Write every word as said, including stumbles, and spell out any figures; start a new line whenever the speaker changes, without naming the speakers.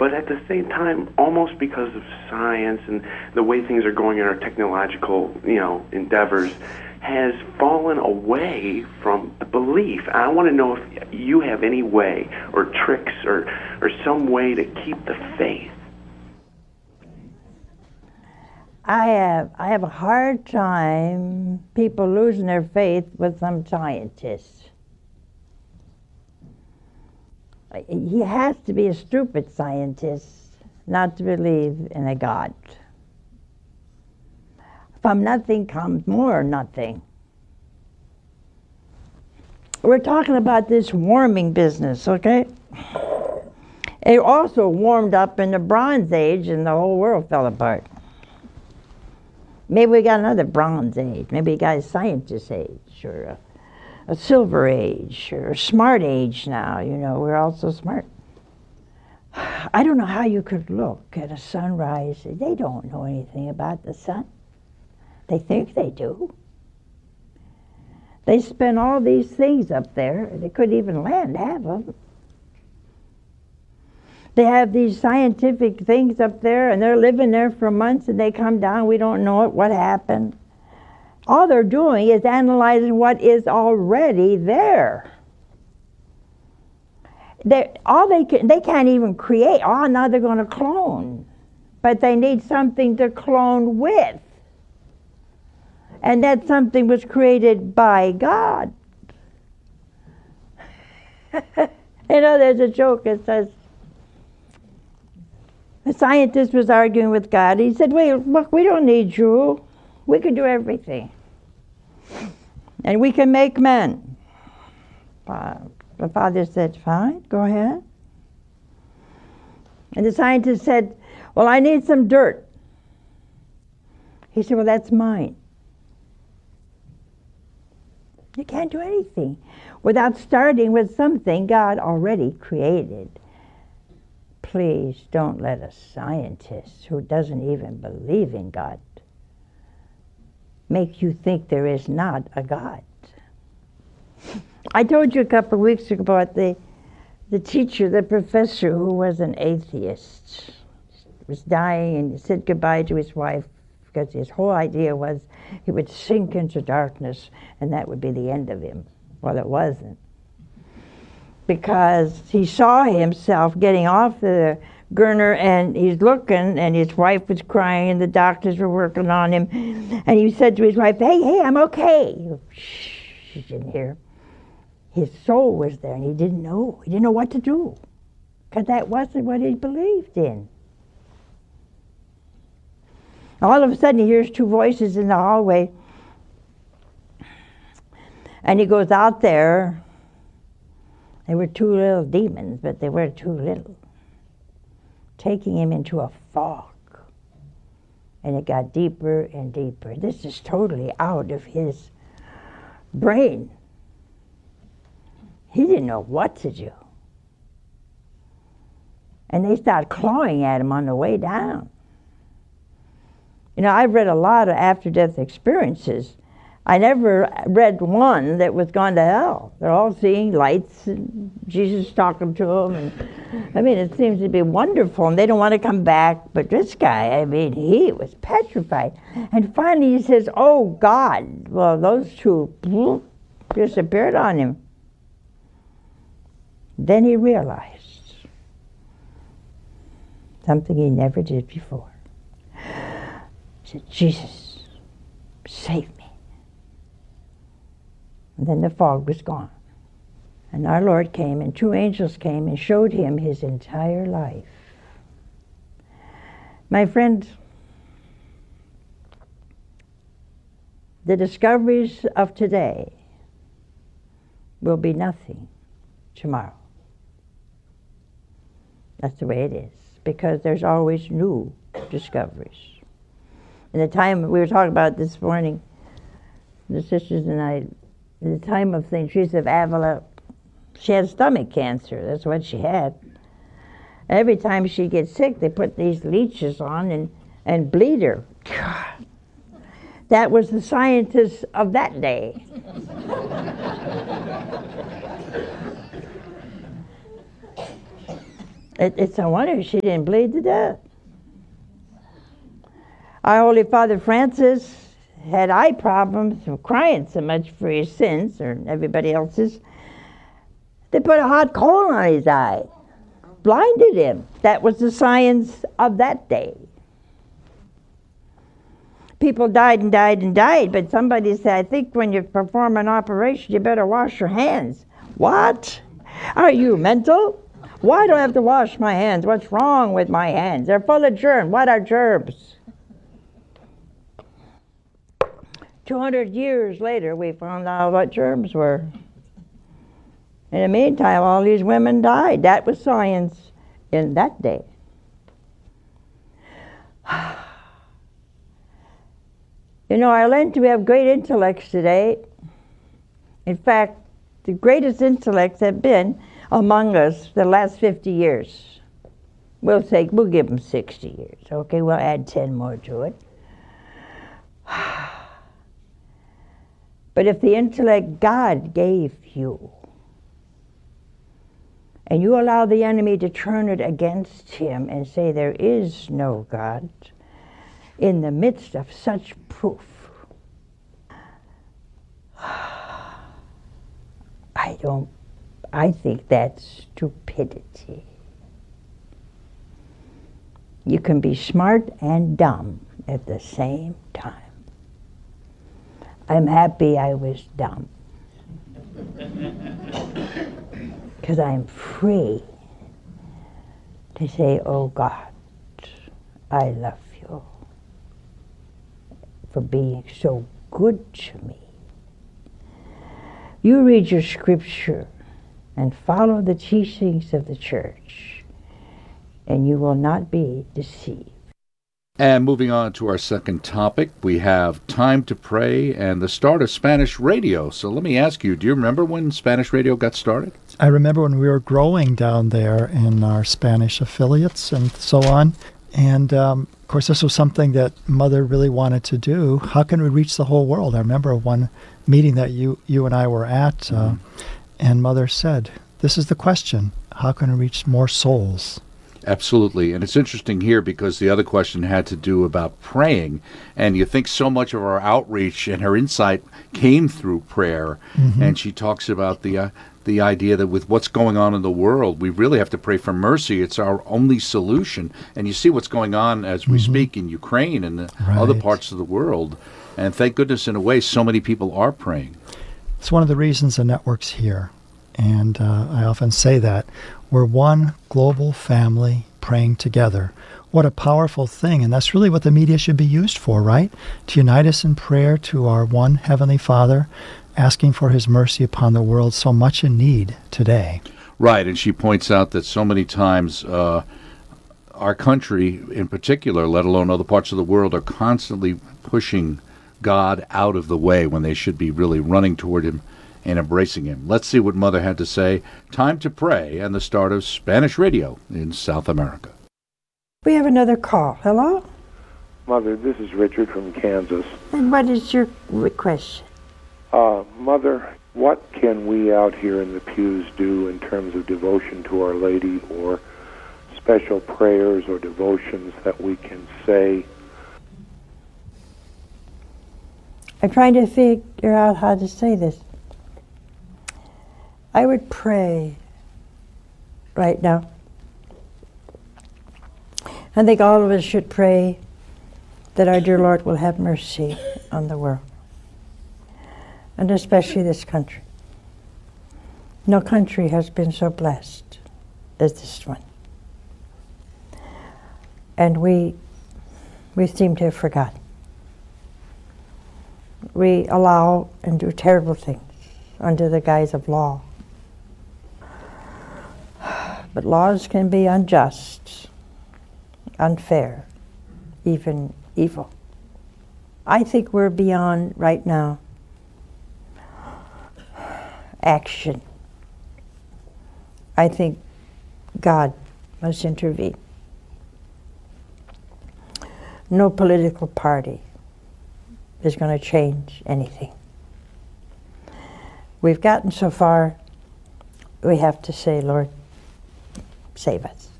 but at the same time, almost because of science and the way things are going in our technological, you know, endeavors, has fallen away from the belief. I want to know if you have any way or tricks or, or some way to keep the faith.
I have, I have a hard time people losing their faith with some scientists. He has to be a stupid scientist not to believe in a God. From nothing comes more nothing. We're talking about this warming business, okay? It also warmed up in the Bronze Age and the whole world fell apart. Maybe we got another Bronze Age. Maybe we got a scientist age or a, a Silver Age or a Smart Age now. You know, we're all so smart. I don't know how you could look at a sunrise. They don't know anything about the sun. They think they do. They spend all these things up there. They couldn't even land half of them. They have these scientific things up there, and they're living there for months, and they come down. We don't know it, what happened. All they're doing is analyzing what is already there. They all they can, they can't even create. Oh, now they're going to clone, but they need something to clone with. And that something was created by God. You know, there's a joke that says, the scientist was arguing with God. He said, wait, look, we don't need you. We can do everything. And we can make men. Uh, the father said, fine, go ahead. And the scientist said, well, I need some dirt. He said, well, that's mine. You can't do anything without starting with something God already created. Please don't let a scientist who doesn't even believe in God make you think there is not a God. I told you a couple of weeks ago about the, the teacher, the professor who was an atheist. He was dying and he said goodbye to his wife, because his whole idea was he would sink into darkness and that would be the end of him. Well, it wasn't. Because he saw himself getting off the gurney and he's looking and his wife was crying and the doctors were working on him. And he said to his wife, hey, hey, I'm okay. Shh, she didn't hear. His soul was there and he didn't know. He didn't know what to do. Because that wasn't what he believed in. All of a sudden he hears two voices in the hallway. And he goes out there. They were two little demons, but they were too little. Taking him into a fog. And it got deeper and deeper. This is totally out of his brain. He didn't know what to do. And they started clawing at him on the way down. You know, I've read a lot of after-death experiences. I never read one that was gone to hell. They're all seeing lights and Jesus talking to them. And, I mean, it seems to be wonderful, and they don't want to come back. But this guy, I mean, he was petrified. And finally he says, oh, God. Well, those two whoop, disappeared on him. Then he realized something he never did before. He said, Jesus, save me. And then the fog was gone. And our Lord came, and two angels came and showed him his entire life. My friend, the discoveries of today will be nothing tomorrow. That's the way it is, because there's always new discoveries. In the time we were talking about this morning, the sisters and I, in the time of Saint Teresa of Avila, she had stomach cancer. That's what she had. Every time she gets sick, they put these leeches on and, and bleed her. God. That was the scientists of that day. It, it's a wonder she didn't bleed to death. Our Holy Father Francis had eye problems from crying so much for his sins, or everybody else's. They put a hot coal on his eye, blinded him. That was the science of that day. People died and died and died, but somebody said, I think when you perform an operation, you better wash your hands. What? Are you mental? Why do I have to wash my hands? What's wrong with my hands? They're full of germs. What are germs? two hundred years later, we found out what germs were. In the meantime, all these women died. That was science in that day. You know, I learned we have great intellects today. In fact, the greatest intellects have been among us the last fifty years. We'll say, we'll give them sixty years. Okay, we'll add ten more to it. But if the intellect God gave you, and you allow the enemy to turn it against him and say there is no God, in the midst of such proof, I don't, I think that's stupidity. You can be smart and dumb at the same time. I'm happy I was dumb. Because I'm free to say, oh God, I love you for being so good to me. You read your scripture and follow the teachings of the church, and you will not be deceived.
And moving on to our second topic, we have Time to Pray and the start of Spanish radio. So let me ask you, do you remember when Spanish radio got started?
I remember when we were growing down there in our Spanish affiliates and so on. And, um, of course, this was something that Mother really wanted to do. How can we reach the whole world? I remember one meeting that you, you and I were at, uh, mm-hmm. and Mother said, this is the question, how can we reach more souls?
Absolutely. And it's interesting here because the other question had to do about praying. And you think so much of our outreach and her insight came through prayer. Mm-hmm. And she talks about the uh, the idea that with what's going on in the world, we really have to pray for mercy. It's our only solution. And you see what's going on as we mm-hmm. speak in Ukraine and the right. other parts of the world. And thank goodness, in a way, so many people are praying.
It's one of the reasons the network's here. And uh, I often say that. We're one global family praying together. What a powerful thing. And that's really what the media should be used for, right? To unite us in prayer to our one Heavenly Father, asking for His mercy upon the world so much in need today.
Right. And she points out that so many times uh, our country in particular, let alone other parts of the world, are constantly pushing God out of the way when they should be really running toward Him and embracing Him. Let's see what Mother had to say. Time to Pray and the start of Spanish radio in South America.
We have another call. Hello?
Mother, this is Richard from Kansas.
And what is your request?
Uh, Mother, what can we out here in the pews do in terms of devotion to Our Lady, or special prayers or devotions that we can say?
I'm trying to figure out how to say this. I would pray right now. I think all of us should pray that our dear Lord will have mercy on the world, and especially this country. No country has been so blessed as this one. And we, we seem to have forgotten. We allow and do terrible things under the guise of law. But laws can be unjust, unfair, even evil. I think we're beyond, right now, action. I think God must intervene. No political party is going to change anything. We've gotten so far, we have to say, Lord, save us.